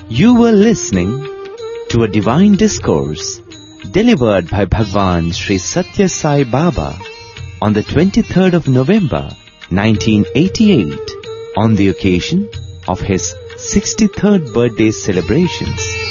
You were listening to a divine discourse delivered by Bhagwan Sri Satya Sai Baba on the 23rd of November 1988 on the occasion of his 63rd birthday celebrations.